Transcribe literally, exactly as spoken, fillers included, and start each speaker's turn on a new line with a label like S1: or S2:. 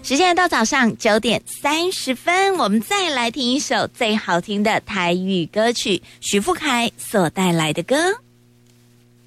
S1: 时间来到早上九点三十分，我们再来听一首最好听的台语歌曲，许富凯所带来的歌。